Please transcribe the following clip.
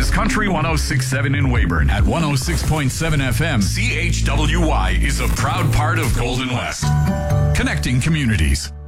is Country 106.7 in Weyburn. At 106.7 FM, CHWY is a proud part of Golden West. Connecting communities.